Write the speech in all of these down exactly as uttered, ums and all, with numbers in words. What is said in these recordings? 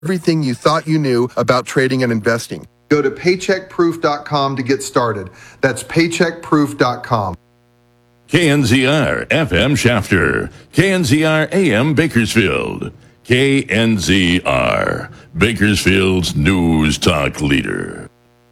everything you thought you knew about trading and investing. Go to paycheck proof dot com to get started. That's paycheck proof dot com. K N Z R F M Shafter, K N Z R A M Bakersfield, K N Z R, Bakersfield's news talk leader.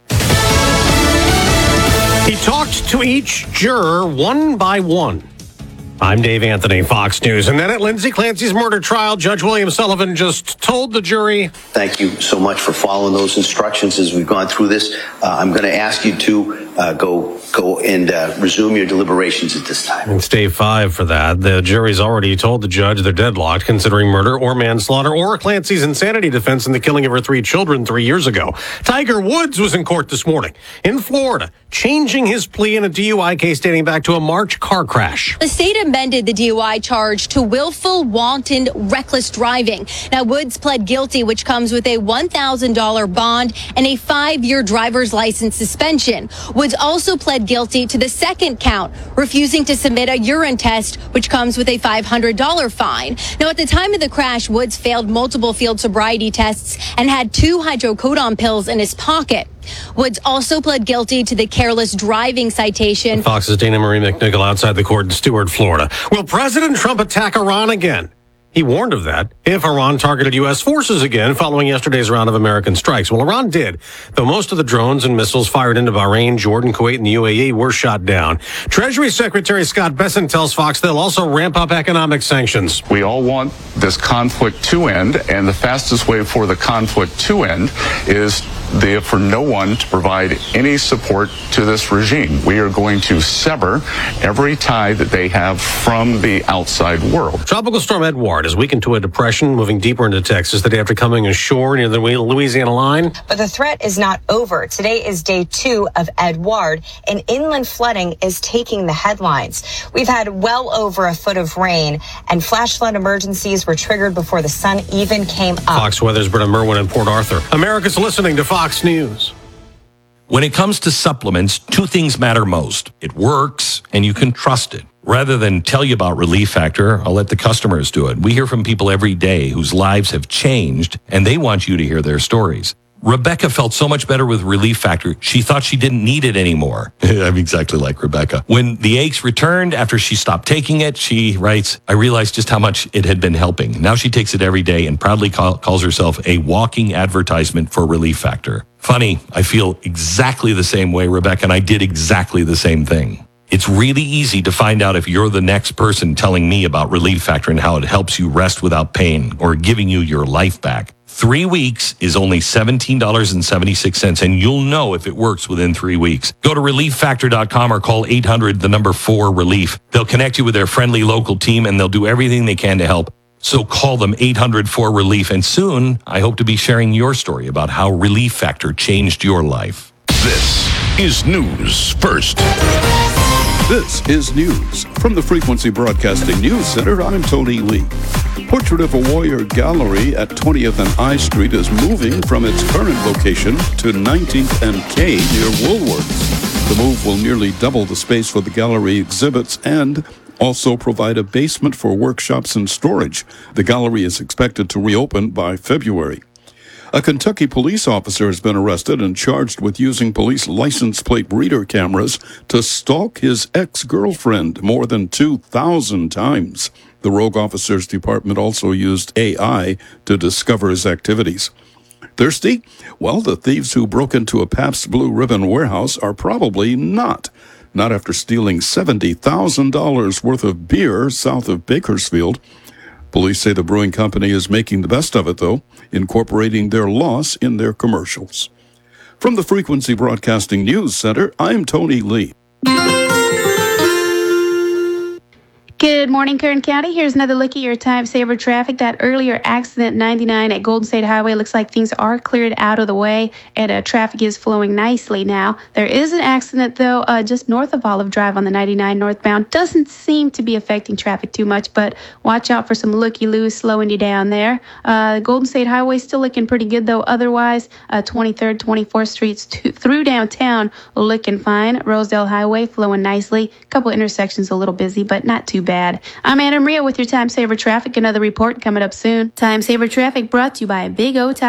He talked to each juror one by one. I'm Dave Anthony, Fox News. And then at Lindsay Clancy's murder trial, Judge William Sullivan just told the jury, thank you so much for following those instructions as we've gone through this. Uh, I'm going to ask you to uh, go go and uh, resume your deliberations at this time. It's day five for that. The jury's already told the judge they're deadlocked, considering murder or manslaughter or Clancy's insanity defense in the killing of her three children three years ago. Tiger Woods was in court this morning in Florida, changing his plea in a D U I case dating back to a March car crash. The state amended the D U I charge to willful, wanton, reckless driving. Now, Woods pled guilty, which comes with a one thousand dollars bond and a five-year driver's license suspension. Woods also pled guilty to the second count, refusing to submit a urine test, which comes with a five hundred dollars fine. Now, at the time of the crash, Woods failed multiple field sobriety tests and had two hydrocodone pills in his pocket. Woods also pled guilty to the careless driving citation. Fox's Dana Marie McNichol outside the court in Stewart, Florida. Will President Trump attack Iran again? He warned of that if Iran targeted U S forces again following yesterday's round of American strikes. Well, Iran did, though most of the drones and missiles fired into Bahrain, Jordan, Kuwait, and the U A E were shot down. Treasury Secretary Scott Bessent tells Fox they'll also ramp up economic sanctions. We all want this conflict to end, and the fastest way for the conflict to end is the, for no one to provide any support to this regime. We are going to sever every tie that they have from the outside world. Tropical storm Edward has weakened to a depression, moving deeper into Texas the day after coming ashore near the Louisiana line. But the threat is not over. Today is day two of Edward, and inland flooding is taking the headlines. We've had well over a foot of rain, and flash flood emergencies were triggered before the sun even came up. Fox Weather's Britta Merwin in Port Arthur. America's listening to Fox News. When it comes to supplements, two things matter most. It works, and you can trust it. Rather than tell you about Relief Factor, I'll let the customers do it. We hear from people every day whose lives have changed, and they want you to hear their stories. Rebecca felt so much better with Relief Factor, she thought she didn't need it anymore. I'm exactly like Rebecca. When the aches returned after she stopped taking it, she writes, I realized just how much it had been helping. Now she takes it every day and proudly call, calls herself a walking advertisement for Relief Factor. Funny, I feel exactly the same way, Rebecca, and I did exactly the same thing. It's really easy to find out if you're the next person telling me about Relief Factor and how it helps you rest without pain or giving you your life back. Three weeks is only seventeen dollars and seventy-six cents, and you'll know if it works within three weeks. Go to relief factor dot com or call eight hundred, the number four, relief. They'll connect you with their friendly local team, and they'll do everything they can to help. So call them eight hundred, four, relief, and soon I hope to be sharing your story about how Relief Factor changed your life. This is News First. This is news from the Frequency Broadcasting News Center. I'm Tony Lee. Portrait of a Warrior Gallery at twentieth and I Street is moving from its current location to nineteenth and K near Woolworths. The move will nearly double the space for the gallery exhibits and also provide a basement for workshops and storage. The gallery is expected to reopen by February. A Kentucky police officer has been arrested and charged with using police license plate reader cameras to stalk his ex-girlfriend more than two thousand times. The rogue officer's department also used A I to discover his activities. Thirsty? Well, the thieves who broke into a Pabst Blue Ribbon warehouse are probably not. Not after stealing seventy thousand dollars worth of beer south of Bakersfield. Police say the brewing company is making the best of it, though, incorporating their loss in their commercials. From the Frequency Broadcasting News Center, I'm Tony Lee. Good morning, Kern County. Here's another look at your time saver traffic. That earlier accident, ninety-nine at Golden State Highway, looks like things are cleared out of the way and uh, traffic is flowing nicely now. There is an accident, though, uh, just north of Olive Drive on the ninety-nine northbound. Doesn't seem to be affecting traffic too much, but watch out for some looky-loos slowing you down there. Uh, Golden State Highway still looking pretty good, though. Otherwise, uh, twenty-third, twenty-fourth Streets to, through downtown looking fine. Rosedale Highway flowing nicely. A couple intersections a little busy, but not too bad. bad. I'm Anna Maria with your Time Saver Traffic. Another report coming up soon. Time Saver Traffic brought to you by Big O Tire.